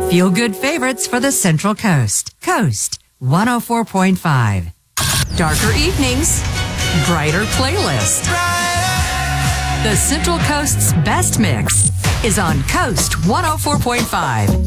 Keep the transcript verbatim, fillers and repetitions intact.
Feel good favorites for the Central Coast. Coast one oh four point five. Darker evenings, brighter playlist. The Central Coast's best mix is on Coast one oh four point five.